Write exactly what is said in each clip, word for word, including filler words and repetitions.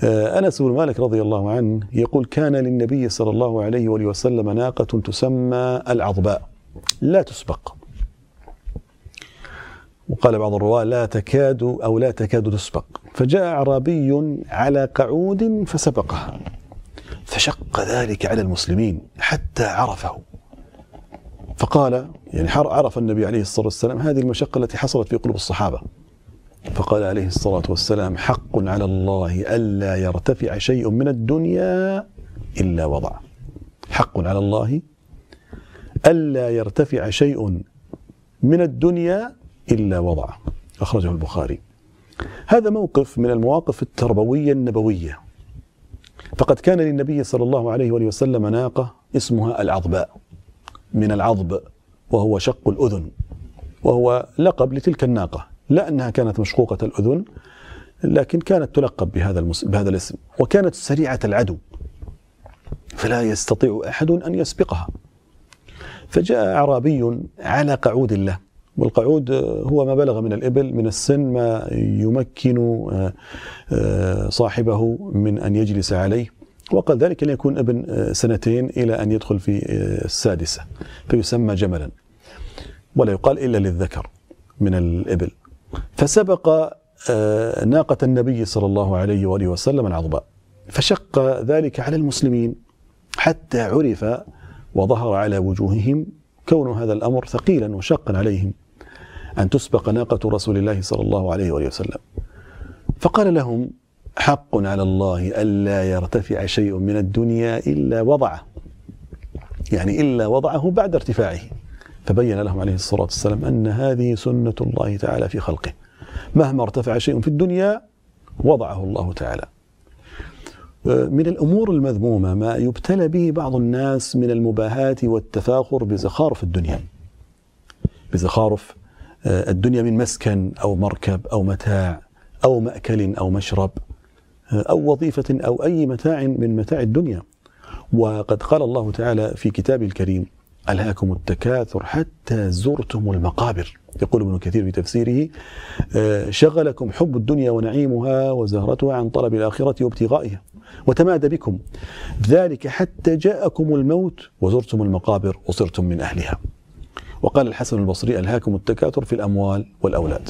أنس بن مالك رضي الله عنه يقول: كان للنبي صلى الله عليه وآله وسلم ناقة تسمى العضباء لا تسبق، وقال بعض الرواة لا تكاد أو لا تكاد تسبق، فجاء أعرابي على قعود فسبقها، فشق ذلك على المسلمين حتى عرفه، فقال يعني عرف النبي عليه الصلاة والسلام هذه المشقة التي حصلت في قلوب الصحابة، فقال عليه الصلاة والسلام: حق على الله ألا يرتفع شيء من الدنيا إلا وضعه. حق على الله ألا يرتفع شيء من الدنيا إلا وضعه، أخرجه البخاري. هذا موقف من المواقف التربوية النبوية، فقد كان للنبي صلى الله عليه وآله وسلم ناقة اسمها العضباء، من العضب وهو شق الأذن، وهو لقب لتلك الناقة، لا أنها كانت مشقوقة الأذن، لكن كانت تلقب بهذا المس... بهذا الاسم، وكانت سريعة العدو فلا يستطيع أحد أن يسبقها. فجاء أعرابي على قعود له، والقعود هو ما بلغ من الإبل من السن ما يمكن صاحبه من أن يجلس عليه، وقال ذلك أن يكون ابن سنتين إلى أن يدخل في السادسة فيسمى جملا، ولا يقال إلا للذكر من الإبل. فسبق ناقة النبي صلى الله عليه وآله وسلم العضباء، فشق ذلك على المسلمين حتى عرف وظهر على وجوههم كون هذا الأمر ثقيلا وشاقا عليهم أن تسبق ناقة رسول الله صلى الله عليه وآله وسلم. فقال لهم: حق على الله ألا يرتفع شيء من الدنيا إلا وضعه، يعني إلا وضعه بعد ارتفاعه. فبين لهم عليه الصلاة والسلام أن هذه سنة الله تعالى في خلقه، مهما ارتفع شيء في الدنيا وضعه الله تعالى. من الأمور المذمومة ما يبتلى به بعض الناس من المباهاة والتفاخر بزخارف الدنيا، بزخارف الدنيا من مسكن أو مركب أو متاع أو مأكل أو مشرب أو وظيفة أو أي متاع من متاع الدنيا. وقد قال الله تعالى في كتابه الكريم: ألهاكم التكاثر حتى زرتم المقابر. يقول ابن كثير في تفسيره: شغلكم حب الدنيا ونعيمها وزهرتها عن طلب الآخرة وابتغائها، وتمادى بكم ذلك حتى جاءكم الموت وزرتم المقابر وصرتم من أهلها. وقال الحسن البصري: ألهاكم التكاثر في الأموال والأولاد.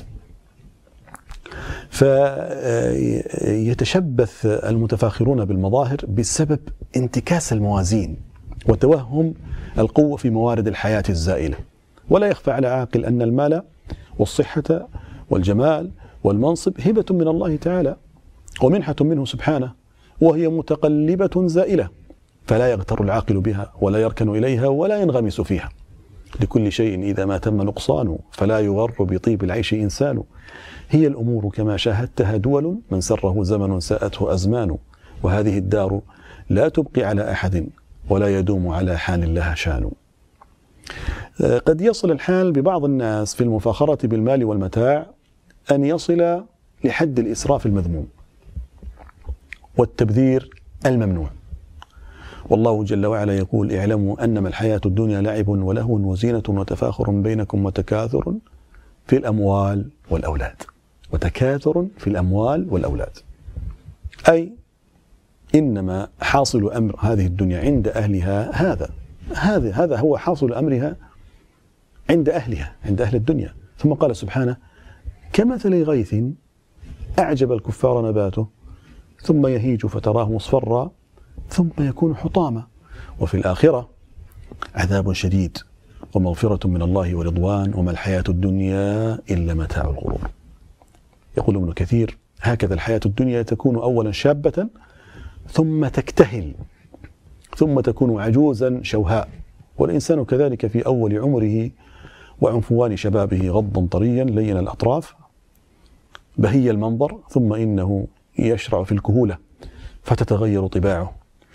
فيتشبث المتفاخرون بالمظاهر بسبب انتكاس الموازين وتوهم القوة في موارد الحياة الزائلة. ولا يخفى على عاقل أن المال والصحة والجمال والمنصب هبة من الله تعالى ومنحة منه سبحانه، وهي متقلبة زائلة، فلا يغتر العاقل بها ولا يركن إليها ولا ينغمس فيها. لكل شيء إذا ما تم نقصان فلا يغر بطيب العيش إنسان. هي الأمور كما شاهدتها دول، من سره زمن ساءته أزمان، وهذه الدار لا تبقي على أحد ولا يدوم على حال لها شان. قد يصل الحال ببعض الناس في المفاخرة بالمال والمتاع أن يصل لحد الإسراف المذموم والتبذير الممنوع. والله جل وعلا يقول: اعلموا أنما الحياة الدنيا لعب ولهو وزينة وتفاخر بينكم وتكاثر في الأموال والأولاد. وتكاثر في الأموال والأولاد، أي إنما حاصل أمر هذه الدنيا عند أهلها هذا هذا هذا هو حاصل أمرها عند أهلها، عند أهل الدنيا. ثم قال سبحانه: كمثل غيث أعجب الكفار نباته ثم يهيج فتراه مصفرا ثم يكون حطاما وفي الآخرة عذاب شديد ومغفرة من الله ورضوان وما الحياة الدنيا إلا متاع الغرور. يقول ابن كثير: هكذا الحياة الدنيا تكون أولا شابة ثم تكتهل ثم تكون عجوزا شوهاء، والإنسان كذلك في أول عمره وعنفوان شبابه غضا طريا لين الأطراف بهي المنظر، ثم إنه يشرع في الكهولة فتتغير طباعه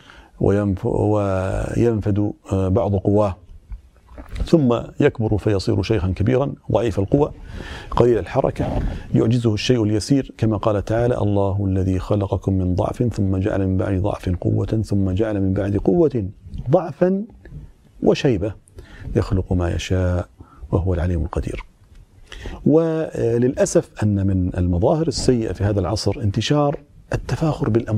وينفد بعض قواه، ثم يكبر فيصير شيخا كبيرا ضعيف القوى قليل الحركة يعجزه الشيء اليسير، كما قال تعالى: الله الذي خلقكم من ضعف ثم جعل من بعد ضعف قوة ثم جعل من بعد قوة ضعفا وشيبة يخلق ما يشاء وهو العليم القدير. وللأسف أن من المظاهر السيئة في هذا العصر انتشار التفاخر بالأموال